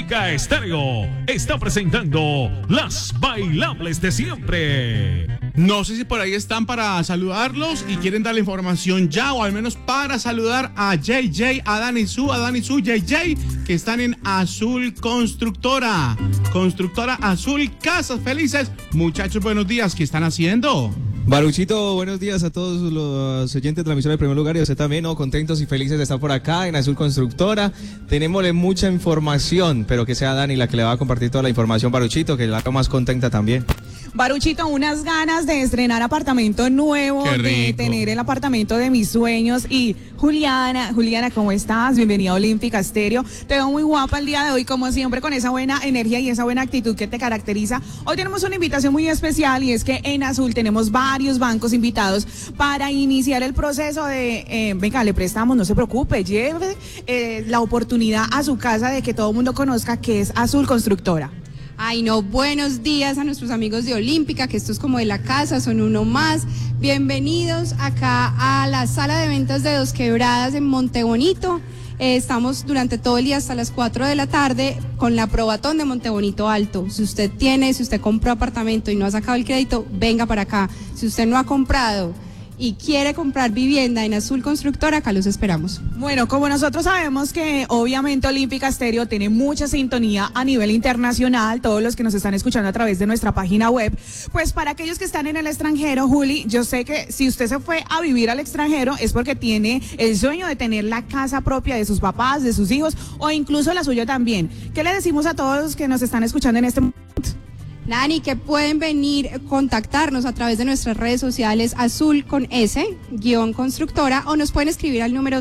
Olímpica Estéreo está presentando las bailables de siempre. No sé si por ahí están para saludarlos y quieren dar la información ya, o al menos para saludar a JJ, a Dani Su, JJ, que están en Azul Constructora. Constructora Azul, Casas Felices. Muchachos, buenos días, ¿qué están haciendo? Baruchito, buenos días a todos los oyentes de la emisora de Primer Lugar y a usted también, ¿no? Contentos y felices de estar por acá en Azul Constructora. Tenémosle mucha información, pero que sea Dani la que le va a compartir toda la información, Baruchito, que la más contenta también. Baruchito, unas ganas de estrenar apartamento nuevo, de tener el apartamento de mis sueños. Y Juliana, ¿cómo estás? Bienvenida a Olímpica Estéreo. Te veo muy guapa el día de hoy, como siempre, con esa buena energía y esa buena actitud que te caracteriza. Hoy tenemos una invitación muy especial y es que en Azul tenemos varios bancos invitados para iniciar el proceso de, venga, le prestamos, no se preocupe, lleve la oportunidad a su casa de que todo el mundo conozca que es Azul Constructora. Ay, no, buenos días a nuestros amigos de Olímpica, que esto es como de la casa, son uno más. Bienvenidos acá a la sala de ventas de Dos Quebradas en Montebonito. Estamos durante todo el día hasta las 4 de la tarde con la Probatón de Montebonito Alto. Si usted compró apartamento y no ha sacado el crédito, venga para acá. Si usted no ha comprado y quiere comprar vivienda en Azul Constructora, acá los esperamos. Bueno, como nosotros sabemos que obviamente Olímpica Estéreo tiene mucha sintonía a nivel internacional, todos los que nos están escuchando a través de nuestra página web, pues para aquellos que están en el extranjero, Juli, yo sé que si usted se fue a vivir al extranjero es porque tiene el sueño de tener la casa propia de sus papás, de sus hijos o incluso la suya también. ¿Qué le decimos a todos los que nos están escuchando en este momento? Nani, que pueden venir, contactarnos a través de nuestras redes sociales Azul con S, _constructora, o nos pueden escribir al número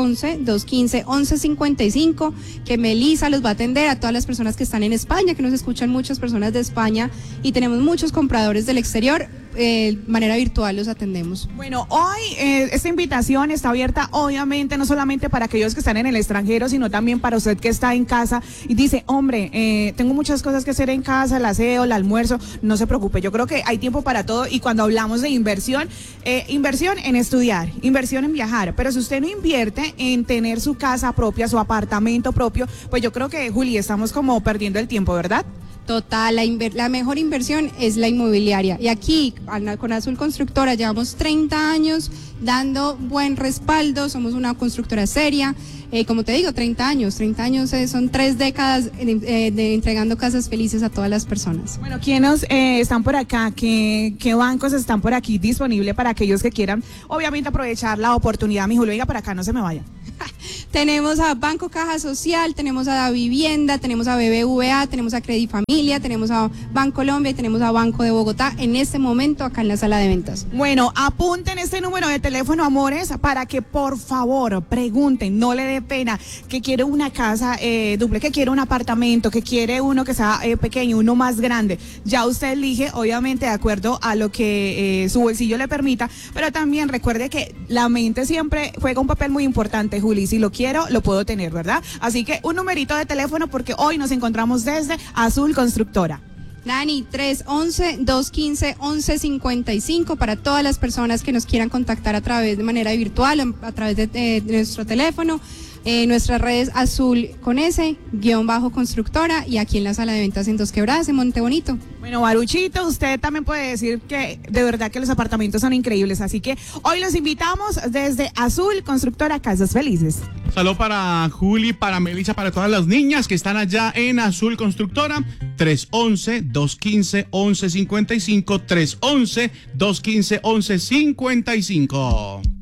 311-215-1155, que Melissa los va a atender a todas las personas que están en España, que nos escuchan muchas personas de España y tenemos muchos compradores del exterior. Manera virtual los atendemos. Bueno, hoy esta invitación está abierta obviamente no solamente para aquellos que están en el extranjero, sino también para usted que está en casa y dice, hombre, tengo muchas cosas que hacer en casa, el aseo, el almuerzo. No se preocupe, yo creo que hay tiempo para todo. Y cuando hablamos de inversión en estudiar, inversión en viajar, pero si usted no invierte en tener su casa propia, su apartamento propio, pues yo creo que, Juli, estamos como perdiendo el tiempo, ¿verdad? Total, la mejor inversión es la inmobiliaria. Y aquí, con Azul Constructora, llevamos 30 años dando buen respaldo, somos una constructora seria. Como te digo, 30 años son 3 décadas de entregando casas felices a todas las personas. Bueno, ¿quiénes están por acá? ¿Qué bancos están por aquí disponibles para aquellos que quieran, obviamente, aprovechar la oportunidad? Mi Julio, venga para acá, no se me vaya. Tenemos a Banco Caja Social, tenemos a Da Vivienda, tenemos a BBVA, tenemos a Credifamilia, tenemos a Bancolombia y tenemos a Banco de Bogotá en este momento acá en la sala de ventas. Bueno, apunten este número de teléfono, amores, para que por favor pregunten, no le dé pena, que quiere una casa duple, que quiere un apartamento, que quiere uno que sea pequeño, uno más grande. Ya usted elige, obviamente, de acuerdo a lo que su bolsillo le permita, pero también recuerde que la mente siempre juega un papel muy importante, Juli. Si lo quiero, lo puedo tener, ¿verdad? Así que un numerito de teléfono porque hoy nos encontramos desde Azul Constructora. Dani, 311-215-1155 para todas las personas que nos quieran contactar a través de manera virtual, a través de nuestro teléfono. Nuestras redes Azul con S, _constructora, y aquí en la sala de ventas en Dos Quebradas, en Montebonito. Bueno, Baruchito, usted también puede decir que de verdad que los apartamentos son increíbles, así que hoy los invitamos desde Azul Constructora Casas Felices. Saludos para Juli, para Melissa, para todas las niñas que están allá en Azul Constructora. 311-215-1155, 311-215-1155.